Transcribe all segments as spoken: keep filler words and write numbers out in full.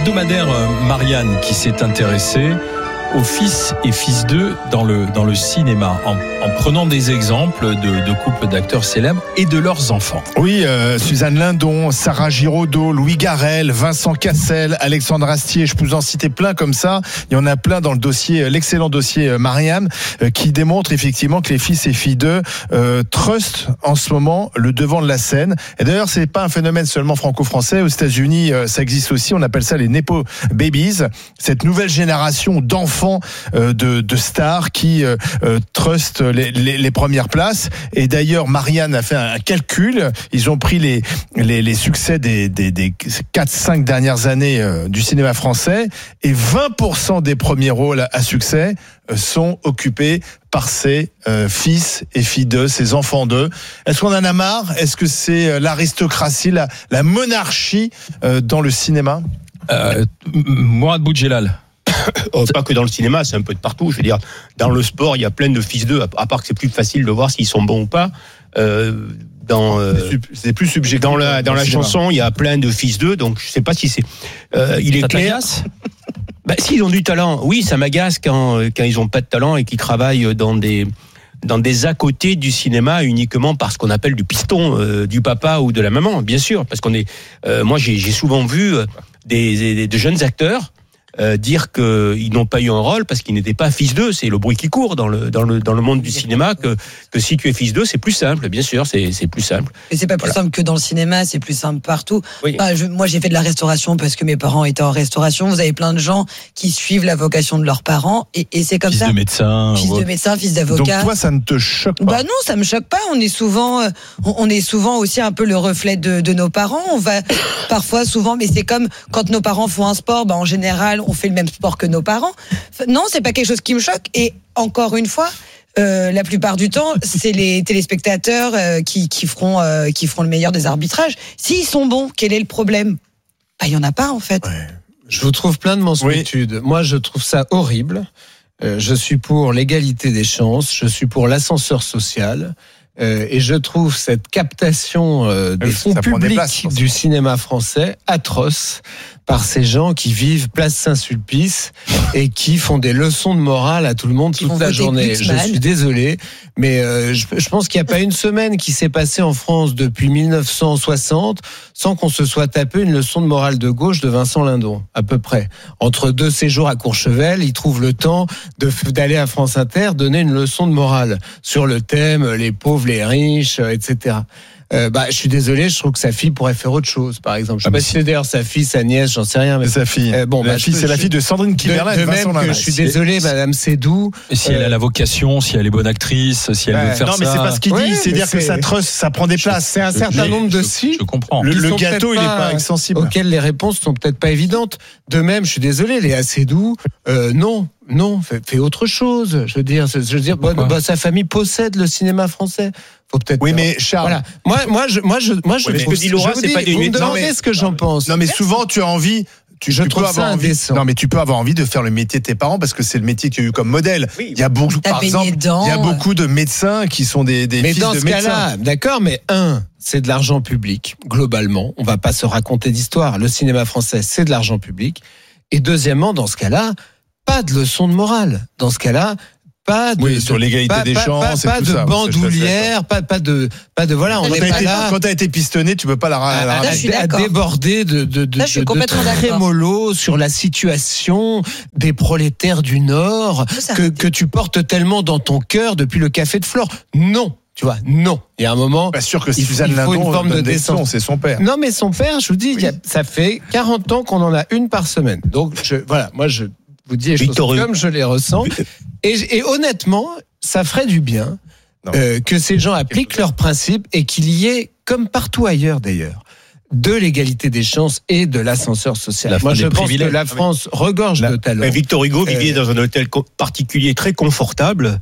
l'hebdomadaire Marianne qui s'est intéressée aux fils et fils d'eux dans le, dans le cinéma, en, en prenant des exemples de, de couples d'acteurs célèbres et de leurs enfants. Oui, euh, Suzanne Lindon, Sarah Giraudot, Louis Garrel, Vincent Cassel, Alexandre Astier, je peux vous en citer plein comme ça. Il y en a plein dans le dossier, l'excellent dossier Marianne, euh, qui démontre effectivement que les fils et filles d'eux euh, trustent en ce moment le devant de la scène. Et d'ailleurs, c'est pas un phénomène seulement franco-français. Aux États-Unis, euh, ça existe aussi. On appelle ça les Nepo Babies. Cette nouvelle génération d'enfants De, de stars qui euh, trustent les, les, les premières places. Et d'ailleurs, Marianne a fait un calcul. Ils ont pris les, les, les succès des, des, des quatre cinq dernières années euh, du cinéma français, et vingt pour cent des premiers rôles à succès euh, sont occupés par ces euh, fils et filles d'eux, ces enfants d'eux. Est-ce qu'on en a marre ? Est-ce que c'est l'aristocratie, la, la monarchie euh, dans le cinéma ? euh, Mourad Boudjelal. Oh, pas que dans le cinéma, c'est un peu de partout. Je veux dire, dans le sport, il y a plein de fils d'eux, à part que c'est plus facile de voir s'ils sont bons ou pas. Euh, dans, euh, c'est plus subjectif. Dans la, dans la chanson, il y a plein de fils d'eux, donc je sais pas si c'est. Euh, il est ça clair. Bah, s'ils ont du talent, oui, ça m'agace quand, quand ils ont pas de talent et qu'ils travaillent dans des. dans des à côté du cinéma uniquement par ce qu'on appelle du piston euh, du papa ou de la maman, bien sûr, parce qu'on est. Euh, moi, j'ai, j'ai souvent vu des, des de jeunes acteurs. Euh, dire qu'ils n'ont pas eu un rôle parce qu'ils n'étaient pas fils d'eux, c'est le bruit qui court dans le dans le dans le monde du cinéma que que si tu es fils d'eux, c'est plus simple, bien sûr, c'est c'est plus simple. Et c'est pas plus voilà. simple que dans le cinéma, c'est plus simple partout. Oui. Enfin, je, moi, j'ai fait de la restauration parce que mes parents étaient en restauration. Vous avez plein de gens qui suivent la vocation de leurs parents et, et c'est comme fils ça. Fils de médecin, fils ouais. de médecin, fils d'avocat. Donc toi, ça ne te choque pas ? Bah non, ça me choque pas. On est souvent, on, on est souvent aussi un peu le reflet de, de nos parents. On va parfois, souvent, mais c'est comme quand nos parents font un sport. Bah en général, on fait le même sport que nos parents. Non, c'est pas quelque chose qui me choque. Et encore une fois, euh, la plupart du temps, c'est les téléspectateurs euh, qui, qui feront, euh, qui feront le meilleur des arbitrages. S'ils sont bons, quel est le problème ? Bah, il y en a pas en fait. Ouais. Je vous trouve plein de mansuétudes. Oui. Moi, je trouve ça horrible. Euh, je suis pour l'égalité des chances. Je suis pour l'ascenseur social. Euh, et je trouve cette captation euh, des fonds publics places, du cinéma français atroce par ces gens qui vivent Place Saint-Sulpice et qui font des leçons de morale à tout le monde toute la journée. Je suis désolé, mais euh, je, je pense qu'il n'y a pas une semaine qui s'est passée en France depuis mille neuf cent soixante sans qu'on se soit tapé une leçon de morale de gauche de Vincent Lindon, à peu près. Entre deux séjours à Courchevel, il trouve le temps de, d'aller à France Inter donner une leçon de morale sur le thème les pauvres, les riches, et cetera. Euh, bah, je suis désolé, je trouve que sa fille pourrait faire autre chose, par exemple. Je sais ah, pas si c'est d'ailleurs sa fille, sa nièce, j'en sais rien. Mais c'est sa fille. Euh, bon, la bah, fille, peux, c'est la fille de Sandrine Kiberlin. De, de même que je suis désolé, Madame Sédou. Et si euh, elle a la vocation, si elle est bonne actrice, si elle euh, veut faire non, ça. Non, mais c'est pas ce qu'il dit. Ouais, c'est dire c'est... que ça trust, ça prend des places. C'est un certain mais, nombre de je, si. Je comprends. Le, le gâteau, il est pas extensible. Auxquels les réponses sont peut-être pas évidentes. De même, je suis désolé, Léa Sédou, euh, non. Non, fais, fais autre chose. Je veux dire, je veux dire, bah, bah, sa famille possède le cinéma français. Faut peut-être. Oui, mais Charles. Voilà. Moi, moi, je, moi, je, moi, je. Oui, trouve, ce que dit Laura, c'est dis, pas des. Vous me non, demandez mais, ce que j'en pense. Non, mais souvent, tu as envie. Tu, je tu trouve peux avoir ça envie. indécent. Non, mais tu peux avoir envie de faire le métier de tes parents parce que c'est le métier qu'il y a eu comme modèle. Oui. Il y a beaucoup, par exemple, dedans, il y a beaucoup de médecins qui sont des, des mais fils dans de ce médecins. cas-là, d'accord, mais un, c'est de l'argent public globalement. On va pas se raconter d'histoire. Le cinéma français, c'est de l'argent public. Et deuxièmement, dans ce cas-là, pas de leçon de morale. Dans ce cas-là. Pas de, oui, sur l'égalité pas, des pas, chances, pas, pas et tout de ça, bandoulière, pas, pas de, pas de voilà. On quand est t'as pas été, là. Quand t'as été pistonné, tu peux pas la. À, la, à, à, à déborder de de de, là, je suis de, complètement de trémolo sur la situation des prolétaires du Nord que que tu portes tellement dans ton cœur depuis le café de Flore. Non. Tu vois, non. Il y a un moment. Pas sûr que il, Suzanne il faut Lindon une forme de décence. C'est son père. Non, mais son père, je vous dis, oui. il y a, ça fait quarante ans qu'on en a une par semaine. Donc, je, voilà, moi, je vous dis les choses comme je les ressens. Et, et honnêtement, ça ferait du bien euh, que ces gens appliquent leurs principes et qu'il y ait, comme partout ailleurs d'ailleurs, de l'égalité des chances et de l'ascenseur social. La Moi, je pense privilèges. que la France regorge la, de talent. Victor Hugo vivait euh, dans un hôtel particulier très confortable.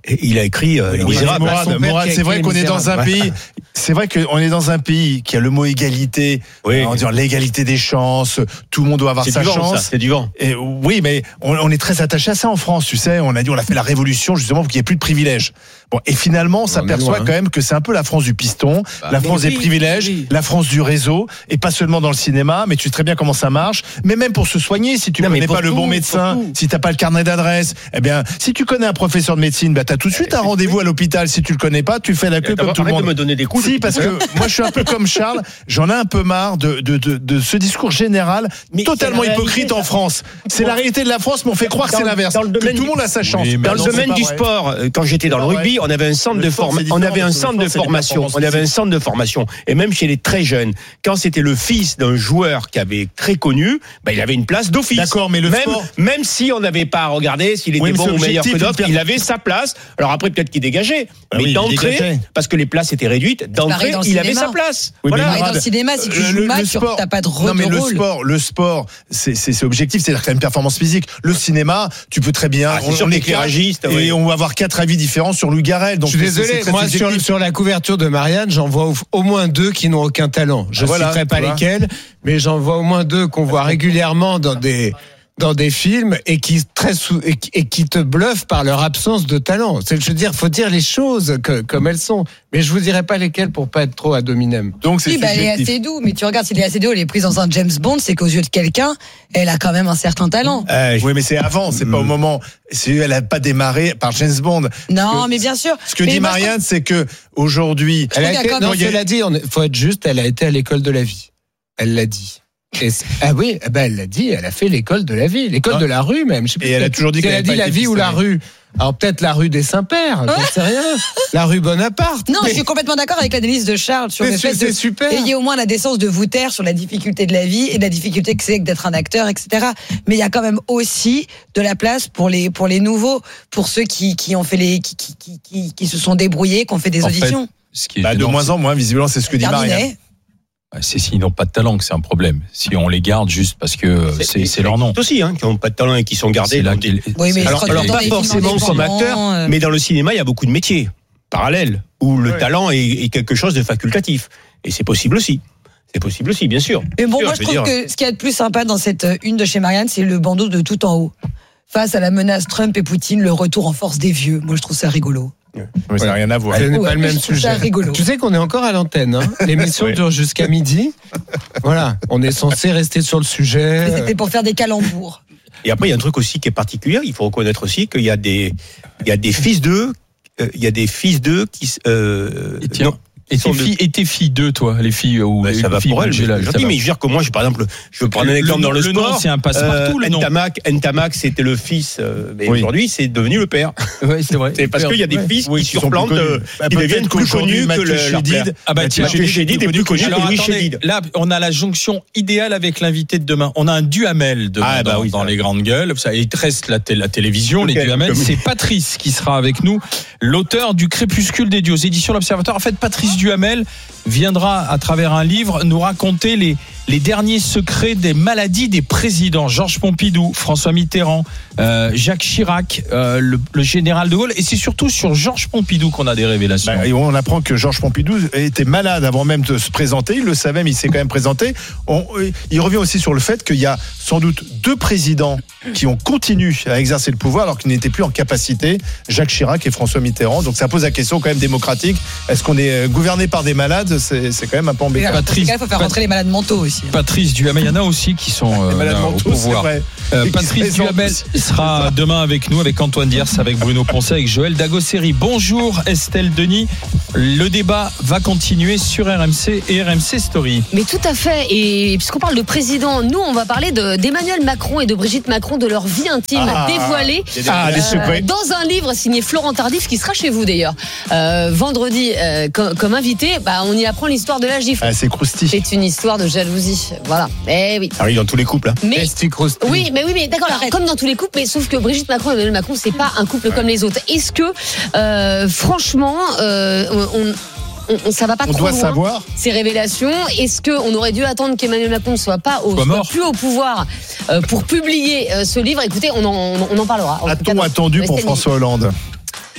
il a écrit euh, Les Oui, Misérables. Mourad, Son père Mourad, qui a c'est vrai écrit qu'on est dans un Misérables. pays. C'est vrai qu'on est dans un pays qui a le mot égalité, Oui. en disant l'égalité des chances, tout le monde doit avoir C'est sa du vent, chance. ça, c'est du vent. Et oui, mais on, on est très attaché à ça en France, tu sais. On a dit, on a fait la révolution justement pour qu'il n'y ait plus de privilèges. Bon, et finalement, on s'aperçoit loin, hein. quand même que c'est un peu la France du piston, la mais France oui, des privilèges, oui. la France du réseau, et pas seulement dans le cinéma, mais tu sais très bien comment ça marche. Mais même pour se soigner, si tu Non, mais connais pour pas le tout, bon pour médecin, tout. si t'as pas le carnet d'adresse, eh bien, si tu connais un professeur de médecine, bah t'as tout de suite un rendez-vous à l'hôpital. Si tu le connais pas, tu fais la queue comme tout le Arrête monde. de me donner des coups. Si, parce que moi je suis un peu comme Charles, j'en ai un peu marre de, de, de, de ce discours général Mais totalement c'est la hypocrite réalité, en ça. France. C'est la réalité de la France, mais on fait croire que Dans c'est le- l'inverse. dans le Que domaine tout le du- monde a sa chance. Oui, mais Dans le non, c'est domaine pas du vrai. sport, euh, quand j'étais dans le C'est pas rugby, vrai. on avait un centre Le de sport, formation. c'est On différent, avait un parce que le centre de sport, c'est des formation. performances On avait un physiques. centre de formation. Et même chez les très jeunes, quand c'était le fils d'un joueur qui avait très connu, bah, il avait une place d'office. D'accord, mais le même, sport- même si on n'avait pas à regarder s'il était Oui, mais bon c'est ou meilleur que objectif, d'autres, une per- il avait sa place. Alors après, peut-être qu'il dégageait. Bah mais oui, il d'entrée, dégageait. parce que les places étaient réduites, d'entrée, pareil dans le il avait cinéma. sa place. Oui, mais Voilà. Et dans le Mourad, cinéma, si tu le- joues le- mal, le tu sport- n'as pas de rôle. Non, mais de le rôle. sport, le sport, c'est, c'est, c'est objectif, c'est une performance physique. Le cinéma, tu peux très bien. Ah, c'est sûr est qu'éclairagiste, quatre, oui. et on va avoir quatre avis différents sur Louis Garrel. Donc Je suis c'est- c'est désolé, très moi sur, subjectif. sur la couverture de Marianne, j'en vois au, au moins deux qui n'ont aucun talent. Je ne Ah, voilà, citerai pas tu vois. lesquels, mais j'en vois au moins deux qu'on voit régulièrement dans des dans des films et qui très sou- et, qui- et qui te bluffent par leur absence de talent. C'est, je veux dire, faut dire les choses que, comme elles sont. Mais je vous dirai pas lesquelles pour pas être trop ad hominem. Donc c'est Oui, bah, elle est subjectif. assez doux, mais tu regardes, si elle est assez doux, elle est prise dans un James Bond, c'est qu'aux yeux de quelqu'un, elle a quand même un certain talent. Euh, Oui, mais c'est avant, c'est pas au moment. C'est, elle a pas démarré par James Bond. Non, que- mais bien sûr. Ce que Mais dit moi, je Marianne, c'est que aujourd'hui, Elle a qu'il y a été, quand non, même- cela dit, il faut être juste, elle a été à l'école de la vie. Elle l'a dit. Et c'est- ah oui, eh ben elle l'a dit, elle a fait l'école de la vie, l'école Ah. de la rue même. Je sais plus Et si elle a toujours dit si qu'elle elle a avait dit pas la été vie ou la pistonnée. rue. Alors peut-être la rue des Saints-Pères, j'en sais rien. La rue Bonaparte. Non, Mais- je suis complètement d'accord avec l'analyse de Charles sur mais le fait c'est, c'est de super. ayez au moins la décence de vous taire sur la difficulté de la vie et la difficulté que c'est que d'être un acteur, et cetera. Mais il y a quand même aussi de la place pour les pour les nouveaux, pour ceux qui qui ont fait les qui qui qui, qui, qui se sont débrouillés, qui ont fait des En fait, auditions. Ce qui est bah, de gênant, moins en moins, visiblement, c'est ce que dit Marianne. Cardinet. c'est s'ils n'ont pas de talent que c'est un problème. Si on les garde juste parce que c'est, c'est leur nom. aussi, hein, qui n'ont pas de talent et qui sont gardés. C'est là dans des- qu'il- Oui, mais c'est- Alors, je crois alors que dans pas les films forcément comme indépendants, acteur, euh, mais dans le cinéma, il y a beaucoup de métiers parallèles où le Ouais. talent est, est quelque chose de facultatif. Et c'est possible aussi. C'est possible aussi, bien sûr. Mais bon, Sûr, moi, je veux trouve dire. que ce qu'il y a de plus sympa dans cette euh, une de chez Marianne, c'est le bandeau de tout en haut. Face à la menace Trump et Poutine, le retour en force des vieux. Moi, je trouve ça rigolo. Mais ça n'a rien à voir. Ce n'est Ouais, pas le mais même je trouve sujet. ça rigolo. Tu sais qu'on est encore à l'antenne. Hein. L'émission Ouais. dure jusqu'à midi. Voilà, on est censé rester sur le sujet. Mais C'était pour faire des calembours. Et après, il y a un truc aussi qui est particulier. Il faut reconnaître aussi qu'il y a des, il y a des fils d'eux, euh, il y a des fils d'eux qui, euh, Et tiens, non, Et sont tes de- filles, et tes filles deux, toi, les filles ou Ben, les ça va filles pour elle, j'ai là, je ça dis, va. mais je veux dire que moi, je, par exemple, je veux prendre un Le exemple nom- dans le, le nom, sport. c'est un passe-partout, le nom. Ntamak, Ntamak, c'était le fils, euh, mais Oui. aujourd'hui, c'est devenu le père. Ouais, c'est vrai. C'est parce qu'il y a des Ouais. fils Oui, qui qui sont plus surplantent, connus. euh, Bah, qui peut-être deviennent plus qu'aujourd'hui, connus que Mathieu le, leur Chédid, père. Ah bah tiens, Mathieu Chédid est plus connu que Alors Louis attendez, Chédid. là, on a la jonction idéale avec l'invité de demain. On a un Duhamel demain Ah, bah dans, oui, dans ça. les grandes gueules. Ça, il te reste la, té- la télévision, les Lequel, Duhamel. comme- C'est Patrice qui sera avec nous, l'auteur du Crépuscule des dieux aux éditions L'Observateur. En fait, Patrice Duhamel viendra à travers un livre nous raconter les les derniers secrets des maladies des présidents. Georges Pompidou, François Mitterrand, euh, Jacques Chirac, euh, le, le général de Gaulle. Et c'est surtout sur Georges Pompidou qu'on a des révélations. Bah, et on apprend que Georges Pompidou était malade avant même de se présenter. Il le savait, mais il s'est quand même présenté. On- il revient aussi sur le fait qu'il y a sans doute deux présidents qui ont continué à exercer le pouvoir alors qu'ils n'étaient plus en capacité, Jacques Chirac et François Mitterrand. Donc ça pose la question quand même démocratique. Est-ce qu'on est gouverné par des malades? C'est, c'est quand même un peu embêtant. Patrice- Il faut faire rentrer les malades mentaux aussi. Patrice Duhamel, il y en a aussi qui sont euh, Les malades là, au mentaux, c'est pouvoir. vrai. Euh, Et qui se Patrice présentent Duhamel aussi. sera demain avec nous, avec Antoine Diers, avec Bruno Poncet, avec Joël Dagosseri. Bonjour Estelle Denis. Le débat va continuer sur R M C et R M C Story. Mais tout à fait. Et puisqu'on parle de président, nous, on va parler de, d'Emmanuel Macron et de Brigitte Macron, de leur vie intime Ah. dévoilée. Ah, les Euh, secrets. dans un livre signé Florent Tardif, qui sera chez vous d'ailleurs. Euh, vendredi, euh, comme, comme invité, bah, on y apprend l'histoire de la gifle. Ah, c'est croustillant. C'est une histoire de jalousie. Voilà. Eh oui. Ça arrive dans tous les couples. Hein. Mais. Esti Crosti. Oui, mais oui, mais d'accord. alors, Comme dans tous les couples, mais sauf que Brigitte Macron et Emmanuel Macron, c'est pas un couple comme les autres. Est-ce que, euh, franchement, euh, on, on, on- ça va pas On trop doit loin, savoir. ces révélations? Est-ce qu'on aurait dû attendre qu'Emmanuel Macron ne soit pas au, Soit soit mort. plus au pouvoir euh, pour publier euh, ce livre? Écoutez, on en, on en parlera. En tout cas, A-t-on dans- attendu dans pour Estelle François Hollande?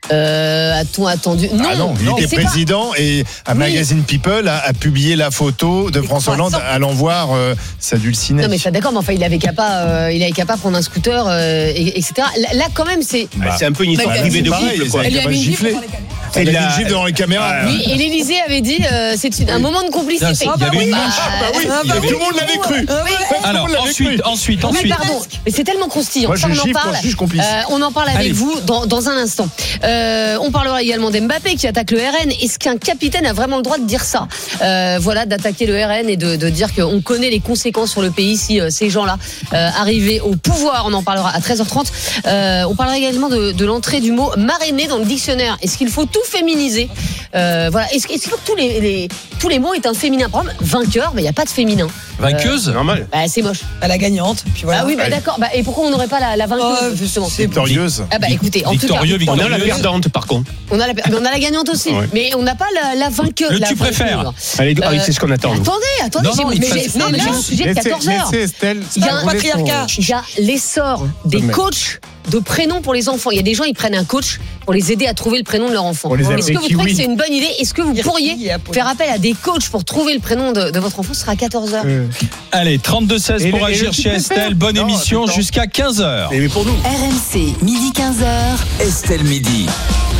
Euh, a-t-on attendu? Non, ah non, il non, était président pas... et un oui. magazine People a, a publié la photo de François Hollande allant voir euh, sa dulcinée. Non mais ça d'accord, mais enfin il avait qu'à pas, euh, il avait qu'à pas prendre un scooter, euh, et, etc. Là, là quand même c'est. Bah, c'est un peu une histoire bah, privée de couple, quoi. Elle lui a mis une gifle. Elle a mis une gifle devant les caméras. Oui, et l'Élysée avait dit euh, c'est un moment de complicité. Il y avait une manche. Tout le monde l'avait cru. Alors ensuite, ensuite, ensuite. Pardon, mais c'est tellement croustillant. Moi, je on en parle. Euh, on en parle avec Allez. vous dans, dans un instant. Euh, on parlera également d'Mbappé qui attaque le R N. Est-ce qu'un capitaine a vraiment le droit de dire ça? euh, Voilà, d'attaquer le R N et de, de dire qu'on connaît les conséquences sur le pays si euh, ces gens-là euh, arrivaient au pouvoir. On en parlera à treize heures trente. Euh, on parlera également de, de l'entrée du mot marrainer dans le dictionnaire. Est-ce qu'il faut tout féminiser? euh, Voilà. Est-ce, est-ce qu'il faut que tous les, les tous les mots aient un féminin? Par exemple, vainqueur, mais il n'y a pas de féminin. Vainqueuse, euh, normal. Bah, c'est moche. Bah, la gagnante. Puis voilà. Ah oui, bah, d'accord. Bah, et pourquoi on n'aurait pas la, la vainqueuse oh, justement? Victorieuse. Ah bah écoutez, en Victorieux, tout cas, on a la perdante par contre. On a la, mais on a la gagnante aussi, ouais. Mais on n'a pas la, la vainqueuse. Le la tu préfères. Allez, euh, c'est ce qu'on attend. Attendez, attendez, non, non, j'ai, mais mais j'ai, non, mais j'ai un sujet de quatorze heures. Il y a un patriarcat. Il y a l'essor des coachs de prénoms pour les enfants. Il y a des gens, ils prennent un coach pour les aider à trouver le prénom de leur enfant. Est-ce que vous trouvez que c'est une bonne idée? Est-ce que vous pourriez faire appel à des coachs pour trouver le prénom de, de votre enfant? Ce sera à quatorze heures. Euh. Allez, trente-deux seize pour agir chez Estelle. Bonne non, émission jusqu'à quinze heures. Et pour nous. R M C, midi quinze heures. Estelle Midi.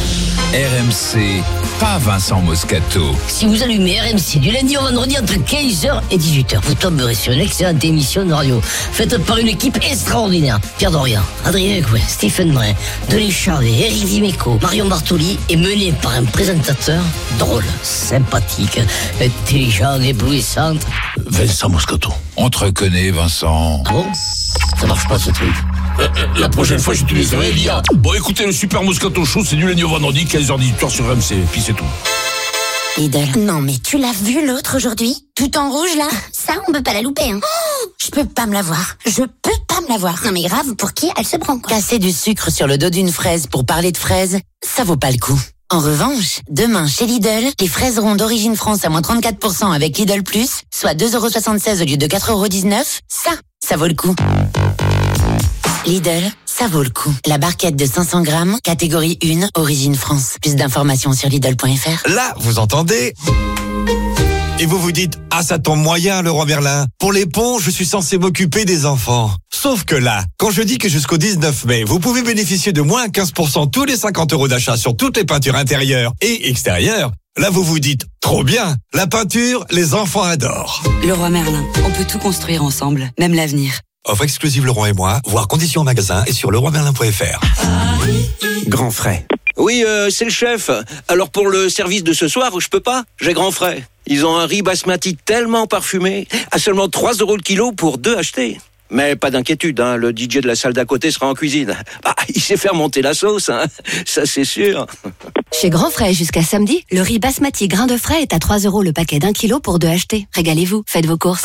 R M C, pas Vincent Moscato. Si vous allumez R M C du lundi au vendredi entre quinze heures et dix-huit heures, vous tomberez sur une excellente émission de radio faite par une équipe extraordinaire. Pierre Dorian, Adrien Coué, Stephen Brun, Denis Charvet, Éric Dimeco, Marion Bartoli est menée par un présentateur drôle, sympathique, intelligent, éblouissant. Vincent Moscato. On te reconnaît, Vincent. Ah bon? Ça marche pas ce truc. Euh, euh, la prochaine fois, j'utiliserai l'I A. Bon, écoutez, le Super Moscato Show, c'est du lundi au vendredi, quinze heures dix-huit heures sur R M C, et puis c'est tout. Lidl. Non, mais tu l'as vu l'autre aujourd'hui? Tout en rouge, là? Ça, on peut pas la louper, hein. Oh, je peux pas me la voir. Je peux pas me la voir. Non, mais grave, pour qui elle se prend, quoi? Casser du sucre sur le dos d'une fraise pour parler de fraises, ça vaut pas le coup. En revanche, demain, chez Lidl, les fraises rondes d'origine France à moins trente-quatre pour cent avec Lidl Plus, soit deux euros soixante-seize au lieu de quatre euros dix-neuf, ça, ça vaut le coup. Lidl, ça vaut le coup. La barquette de cinq cents grammes, catégorie un, origine France. Plus d'informations sur Lidl point F R. Là, vous entendez? Et vous vous dites, ah ça tombe moyen Leroy Merlin. Pour les ponts, je suis censé m'occuper des enfants. Sauf que là, quand je dis que jusqu'au dix-neuf mai, vous pouvez bénéficier de moins quinze pour cent tous les cinquante euros d'achat sur toutes les peintures intérieures et extérieures, là vous vous dites, trop bien, la peinture, les enfants adorent. Leroy Merlin, on peut tout construire ensemble, même l'avenir. Offre exclusive Leroy et moi, voir conditions en magasin et sur leroy merlin point F R. Grand frais. Oui, euh, c'est le chef. Alors pour le service de ce soir, je peux pas. J'ai grand frais. Ils ont un riz basmati tellement parfumé, à seulement trois euros le kilo pour deux achetés. Mais pas d'inquiétude, hein, le D J de la salle d'à côté sera en cuisine. Bah, il sait faire monter la sauce, hein, ça c'est sûr. Chez Grand Frais, jusqu'à samedi, le riz basmati grain de frais est à trois euros le paquet d'un kilo pour deux achetés. Régalez-vous, faites vos courses.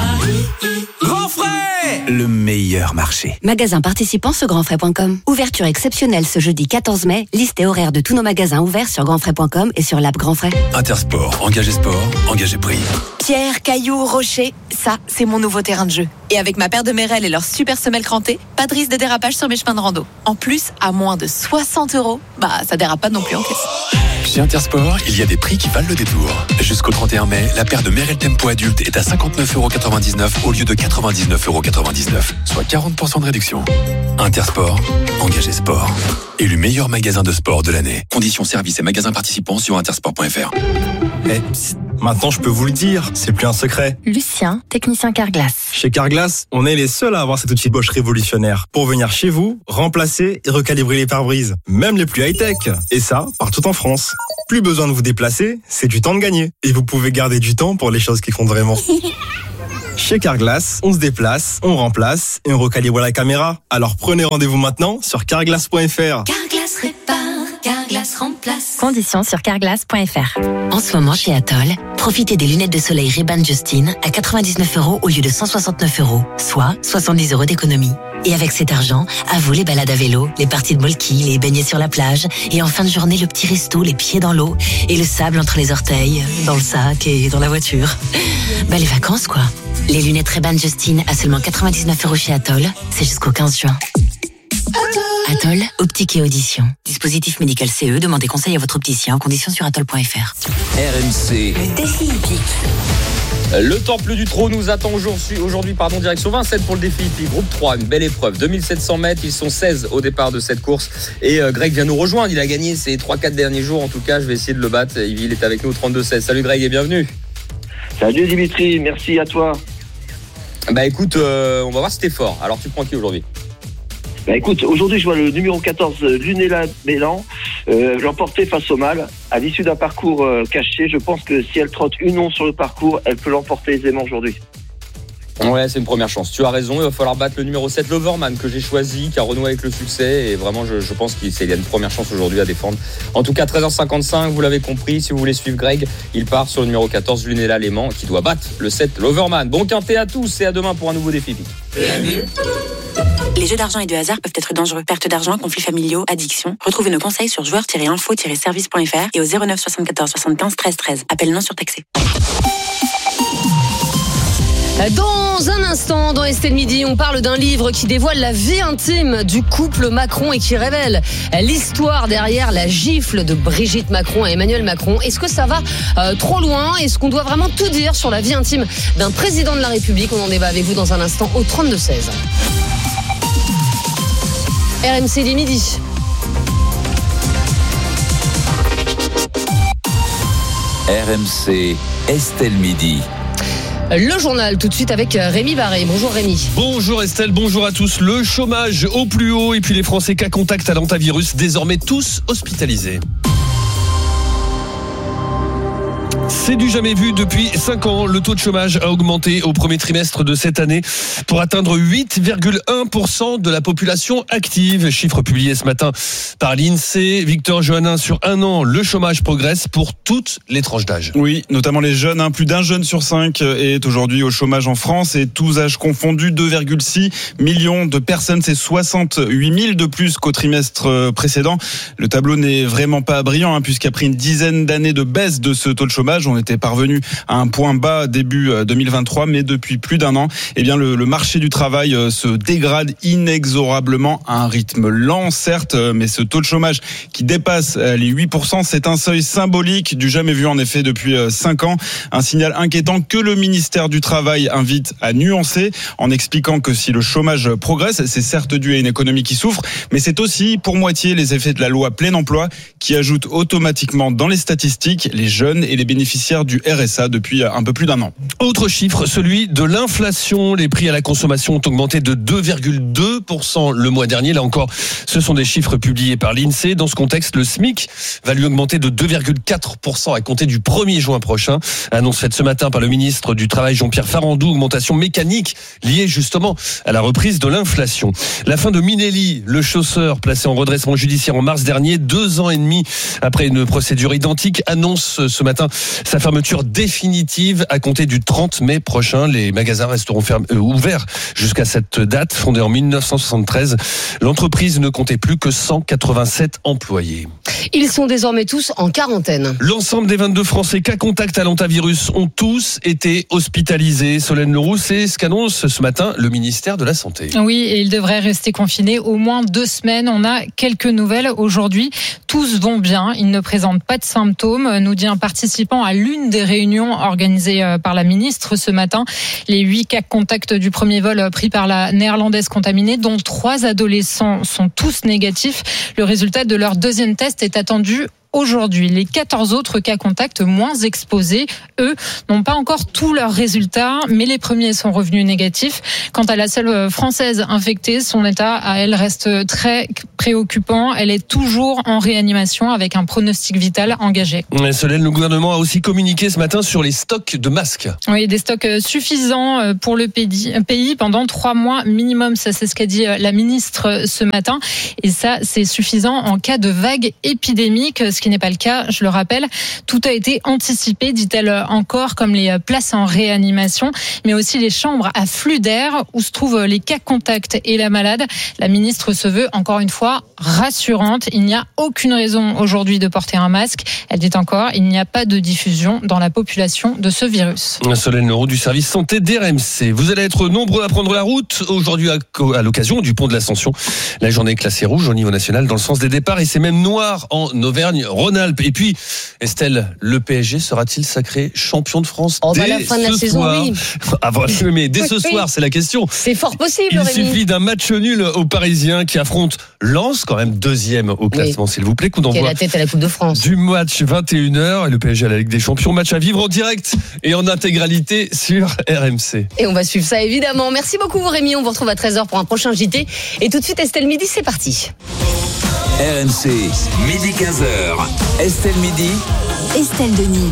Grand Frais, le meilleur marché. Magasin participant sur grand frais point com. Ouverture exceptionnelle ce jeudi quatorze mai. Liste et horaire de tous nos magasins ouverts sur grand frais point com et sur l'app Grand Frais. Intersport, engagé sport, engagé prix. Pierre, cailloux, rocher, ça, c'est mon nouveau terrain de jeu. Et avec ma paire de Merrell et leur super semelle crantée, pas de risque de dérapage sur mes chemins de rando. En plus, à moins de soixante euros, bah ça dérape pas non plus en caisse. Chez Intersport, il y a des prix qui valent le détour. Jusqu'au trente et un mai, la paire de Merrell Tempo adulte est à cinquante-neuf euros quatre-vingt-dix-neuf au lieu de quatre-vingt-dix-neuf euros quatre-vingt-dix-neuf, soit quarante pour cent de réduction. Intersport, engagé sport. Élu meilleur magasin de sport de l'année. Conditions services et magasins participants sur intersport point F R. Eh, psst, maintenant je peux vous le dire, c'est plus un secret. Lucien, technicien Carglass. Chez Carglass, on est les seuls à avoir cet outil Bosch révolutionnaire pour venir chez vous, remplacer et recalibrer les pare-brises, même les plus high-tech. Et ça, partout en France. Plus besoin de vous déplacer, c'est du temps de gagner. Et vous pouvez garder du temps pour les choses qui comptent vraiment. Chez Carglass, on se déplace, on remplace et on recalibre la caméra. Alors prenez rendez-vous maintenant sur carglass point F R. Carglass répare, Carglass remplace. Conditions sur carglass point F R. En ce moment chez Atoll, profitez des lunettes de soleil Ray-Ban Justin à quatre-vingt-dix-neuf euros au lieu de cent soixante-neuf euros, soit soixante-dix euros d'économie. Et avec cet argent, à vous les balades à vélo, les parties de molki, les baignets sur la plage, et en fin de journée, le petit resto, les pieds dans l'eau, et le sable entre les orteils, dans le sac et dans la voiture. Bah les vacances quoi. Les lunettes Ray-Ban Justin à seulement quatre-vingt-dix-neuf euros chez Atoll, c'est jusqu'au quinze juin. Atoll. Atoll, optique et audition. Dispositif médical C E, demandez conseil à votre opticien. Conditions sur atoll point f r. R M C. Défi hippique. Le temple du trot nous attend aujourd'hui, aujourd'hui pardon, direction Vincennes pour le défi hippique. Groupe trois, une belle épreuve. deux mille sept cents mètres, ils sont seize au départ de cette course. Et euh, Greg vient nous rejoindre. Il a gagné ses trois quatre derniers jours. En tout cas, je vais essayer de le battre. Il est avec nous au trente-deux seize. Salut Greg et bienvenue. Salut Dimitri, merci à toi. Bah écoute, euh, on va voir si t'es fort. Alors tu prends qui aujourd'hui ? Bah écoute, aujourd'hui je vois le numéro quatorze, Lunella Bélan, euh, l'emporter face au mâle. À l'issue d'un parcours euh, caché, je pense que si elle trotte une once sur le parcours, elle peut l'emporter aisément aujourd'hui. Ouais, c'est une première chance. Tu as raison, il va falloir battre le numéro sept, l'Overman, que j'ai choisi, qui a renoué avec le succès. Et vraiment, je, je pense qu'il y a une première chance aujourd'hui à défendre. En tout cas, treize heures cinquante-cinq, vous l'avez compris. Si vous voulez suivre Greg, il part sur le numéro quatorze, Lunella Léman, qui doit battre le sept, l'Overman. Bon quintet à tous et à demain pour un nouveau défi. Les jeux d'argent et de hasard peuvent être dangereux. Perte d'argent, conflits familiaux, addiction. Retrouvez nos conseils sur joueurs tiret info tiret service point f r et au zéro neuf soixante-quatorze soixante-quinze treize treize. Appel non surtaxé. Dans un instant, dans Estelle Midi, on parle d'un livre qui dévoile la vie intime du couple Macron et qui révèle l'histoire derrière la gifle de Brigitte Macron à Emmanuel Macron. Est-ce que ça va euh, trop loin ? Est-ce qu'on doit vraiment tout dire sur la vie intime d'un président de la République ? On en débat avec vous dans un instant au trente-deux seize. R M C des midi. R M C, Estelle Midi. Le journal tout de suite avec Rémi Barré. Bonjour Rémi. Bonjour Estelle, bonjour à tous. Le chômage au plus haut et puis les Français cas contact à l'antivirus désormais tous hospitalisés. C'est du jamais vu depuis cinq ans. Le taux de chômage a augmenté au premier trimestre de cette année pour atteindre huit virgule un pour cent de la population active. Chiffre publié ce matin par l'INSEE. Victor Johannin, sur un an, le chômage progresse pour toutes les tranches d'âge. Oui, notamment les jeunes. Hein. Plus d'un jeune sur cinq est aujourd'hui au chômage en France et tous âges confondus. deux virgule six millions de personnes, c'est soixante-huit mille de plus qu'au trimestre précédent. Le tableau n'est vraiment pas brillant hein, puisqu'après une dizaine d'années de baisse de ce taux de chômage, on était parvenu à un point bas début deux mille vingt-trois, mais depuis plus d'un an, eh bien le, le marché du travail se dégrade inexorablement à un rythme lent, certes, mais ce taux de chômage qui dépasse les huit pour cent, c'est un seuil symbolique du jamais vu en effet depuis cinq ans. Un signal inquiétant que le ministère du Travail invite à nuancer en expliquant que si le chômage progresse, c'est certes dû à une économie qui souffre, mais c'est aussi pour moitié les effets de la loi plein emploi qui ajoute automatiquement dans les statistiques les jeunes et les bénéficiaires du R S A depuis un peu plus d'un an. Autre chiffre, celui de l'inflation. Les prix à la consommation ont augmenté de deux virgule deux pour cent le mois dernier. Là encore, ce sont des chiffres publiés par l'INSEE. Dans ce contexte, le SMIC va lui augmenter de deux virgule quatre pour cent à compter du premier juin prochain. Annonce faite ce matin par le ministre du Travail Jean-Pierre Farandou. Augmentation mécanique liée justement à la reprise de l'inflation. La fin de Minelli, le chausseur placé en redressement judiciaire en mars dernier, deux ans et demi après une procédure identique, annonce ce matin sa fermeture définitive à compter du trente mai prochain. Les magasins resteront fermés, euh, ouverts jusqu'à cette date. Fondée en mille neuf cent soixante-treize, l'entreprise ne comptait plus que cent quatre-vingt-sept employés. Ils sont désormais tous en quarantaine. L'ensemble des vingt-deux Français cas contact à l'antivirus ont tous été hospitalisés. Solène Leroux, c'est ce qu'annonce ce matin le ministère de la Santé. Oui, et ils devraient rester confinés au moins deux semaines. On a quelques nouvelles aujourd'hui. Tous vont bien, ils ne présentent pas de symptômes, nous dit un participant à l'une des réunions organisées par la ministre ce matin. Les huit cas contacts du premier vol pris par la néerlandaise contaminée, dont trois adolescents, sont tous négatifs. Le résultat de leur deuxième test est attendu aujourd'hui. Les quatorze autres cas contacts moins exposés, eux, n'ont pas encore tous leurs résultats, mais les premiers sont revenus négatifs. Quant à la seule Française infectée, son état à elle reste très préoccupant. Elle est toujours en réanimation avec un pronostic vital engagé. Solène, le gouvernement a aussi communiqué ce matin sur les stocks de masques. Oui, des stocks suffisants pour le pays pendant trois mois minimum. Ça, c'est ce qu'a dit la ministre ce matin. Et ça, c'est suffisant en cas de vague épidémique. ce qui n'est pas le cas, je le rappelle. Tout a été anticipé, dit-elle encore, comme les places en réanimation, mais aussi les chambres à flux d'air où se trouvent les cas contacts et la malade. La ministre se veut, encore une fois, rassurante. Il n'y a aucune raison aujourd'hui de porter un masque. Elle dit encore, il n'y a pas de diffusion dans la population de ce virus. Solène Leroux du service santé d'R M C. Vous allez être nombreux à prendre la route aujourd'hui à, à l'occasion du pont de l'Ascension. La journée est classée rouge au niveau national dans le sens des départs et c'est même noir en Auvergne-Rhône-Alpes. Et puis, Estelle, le P S G sera-t-il sacré champion de France oh, dès bah, la fin de la saison, soir oui. Ah, bah, mais dès ce soir, c'est la question. C'est fort possible, Il Rémi. suffit d'un match nul aux Parisiens qui affrontent Lens, quand même deuxième au classement, oui. S'il vous plaît. Coup d'envoi. Qui a la tête à la Coupe de France. Du match vingt et une heures et le P S G à la Ligue des Champions. Match à vivre en direct et en intégralité sur R M C. Et on va suivre ça évidemment. Merci beaucoup Rémi. On vous retrouve à treize heures pour un prochain J T. Et tout de suite Estelle Midi, c'est parti. R M C, midi quinze heures. Estelle Midi. Estelle Denis.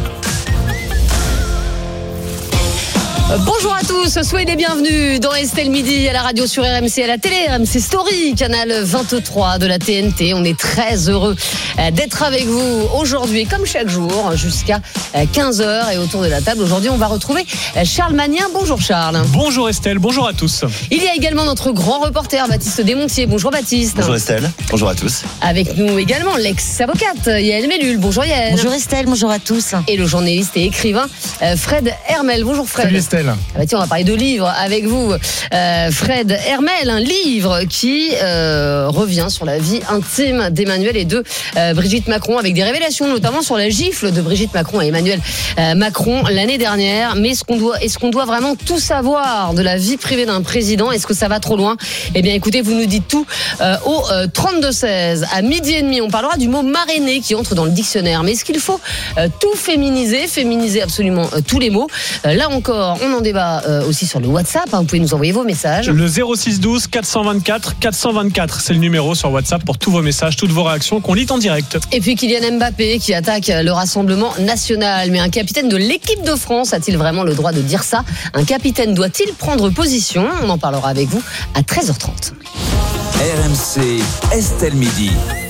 Bonjour à tous, soyez les bienvenus dans Estelle Midi à la radio sur R M C, à la télé, R M C Story, canal vingt-trois de la T N T. On est très heureux d'être avec vous aujourd'hui, comme chaque jour, jusqu'à quinze heures. Et autour de la table, aujourd'hui, on va retrouver Charles Magnien. Bonjour Charles. Bonjour Estelle, bonjour à tous. Il y a également notre grand reporter, Baptiste Desmontiers. Bonjour Baptiste. Bonjour Estelle, bonjour à tous. Avec nous également l'ex-avocate Yael Mellul. Bonjour Yael. Bonjour Estelle, bonjour à tous. Et le journaliste et écrivain Fred Hermel. Bonjour Fred. Salut Estelle. Ah bah tiens, on va parler de livres avec vous, euh, Fred Hermel, un livre qui euh, revient sur la vie intime d'Emmanuel et de euh, Brigitte Macron, avec des révélations notamment sur la gifle de Brigitte Macron à Emmanuel euh, Macron l'année dernière. Mais est-ce qu'on doit, est-ce qu'on doit vraiment tout savoir de la vie privée d'un président? Est-ce que ça va trop loin? Eh bien écoutez, vous nous dites tout euh, au euh, trente-deux seize. À midi et demi, on parlera du mot marrainer qui entre dans le dictionnaire. Mais est-ce qu'il faut euh, tout féminiser, féminiser absolument euh, tous les mots? euh, Là encore, on en débat Euh, aussi sur le WhatsApp, hein, vous pouvez nous envoyer vos messages. Le zéro six douze quatre cent vingt-quatre quatre cent vingt-quatre, c'est le numéro sur WhatsApp pour tous vos messages, toutes vos réactions qu'on lit en direct. Et puis Kylian Mbappé qui attaque le Rassemblement national. Mais un capitaine de l'équipe de France a-t-il vraiment le droit de dire ça? Un capitaine doit-il prendre position? On en parlera avec vous à treize heures trente. R M C, Estelle Midi.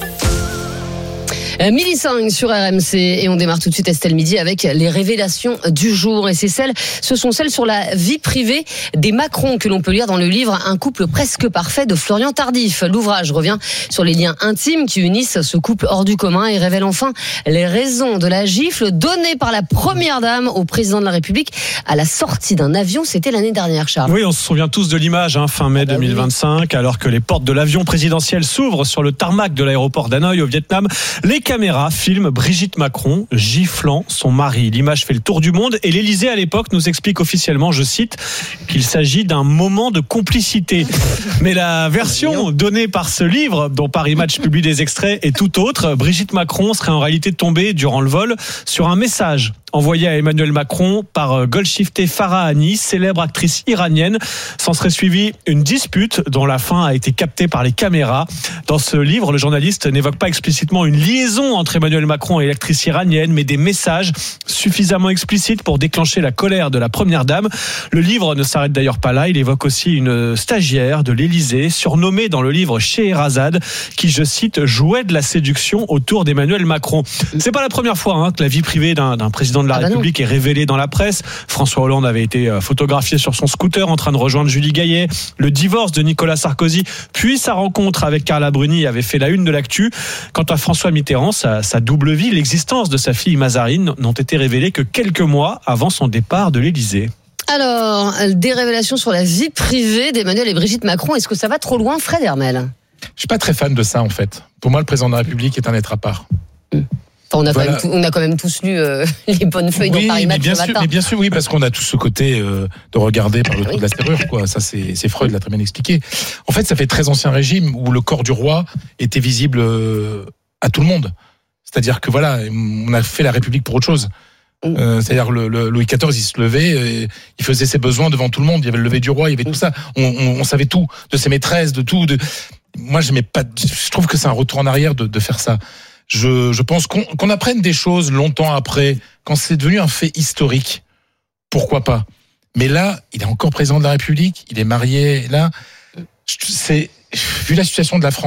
Midi cinq sur R M C et on démarre tout de suite Estelle Midi avec les révélations du jour et c'est celles, ce sont celles sur la vie privée des Macron que l'on peut lire dans le livre Un couple presque parfait de Florian Tardif. L'ouvrage revient sur les liens intimes qui unissent ce couple hors du commun et révèle enfin les raisons de la gifle donnée par la première dame au président de la République à la sortie d'un avion. C'était l'année dernière, Charles. Oui, on se souvient tous de l'image, hein, fin mai ah bah deux mille vingt-cinq, oui. Alors que les portes de l'avion présidentiel s'ouvrent sur le tarmac de l'aéroport d'Hanoï au Vietnam. Les caméras filment Brigitte Macron giflant son mari. L'image fait le tour du monde et l'Élysée à l'époque nous explique officiellement, je cite, qu'il s'agit d'un moment de complicité. Mais la version donnée par ce livre, dont Paris Match publie des extraits, est tout autre. Brigitte Macron serait en réalité tombée durant le vol sur un message envoyé à Emmanuel Macron par Golshifteh Farahani, célèbre actrice iranienne. S'en serait suivi une dispute dont la fin a été captée par les caméras. Dans ce livre, le journaliste n'évoque pas explicitement une liaison entre Emmanuel Macron et l'actrice iranienne, mais des messages suffisamment explicites pour déclencher la colère de la première dame. Le livre ne s'arrête d'ailleurs pas là. Il évoque aussi une stagiaire de l'Élysée, surnommée dans le livre Scheherazade, qui, je cite, jouait de la séduction autour d'Emmanuel Macron. C'est pas la première fois hein, que la vie privée d'un, d'un président de la ah République bah est révélée dans la presse. François Hollande avait été photographié sur son scooter en train de rejoindre Julie Gaillet. Le divorce de Nicolas Sarkozy, puis sa rencontre avec Carla Bruni avait fait la une de l'actu. Quant à François Mitterrand, sa, sa double vie, l'existence de sa fille Mazarine n'ont été révélées que quelques mois avant son départ de l'Élysée. Alors, des révélations sur la vie privée d'Emmanuel et Brigitte Macron. Est-ce que ça va trop loin, Fred Hermel? Je suis pas très fan de ça, en fait. Pour moi, le président de la République est un être à part. Mmh. On a, voilà. quand même tout, on a quand même tous lu euh, les bonnes feuilles oui, dans Paris Match ce matin. Mais bien sûr, oui, parce qu'on a tous ce côté euh, de regarder par le trou oui. de la serrure, quoi. Ça, c'est, c'est Freud l'a très bien expliqué. En fait, ça fait très ancien régime où le corps du roi était visible euh, à tout le monde. C'est-à-dire que voilà, on a fait la République pour autre chose. Mm. Euh, c'est-à-dire le, le Louis quatorze, il se levait, et il faisait ses besoins devant tout le monde. Il y avait le lever du roi, il y avait mm. tout ça. On, on, on savait tout de ses maîtresses, de tout. De... Moi, j'aimais pas. Je trouve que c'est un retour en arrière de, de faire ça. Je, je pense qu'on, qu'on apprenne des choses longtemps après, quand c'est devenu un fait historique. Pourquoi pas? Mais là, il est encore président de la République, il est marié. Là, c'est vu la situation de la France.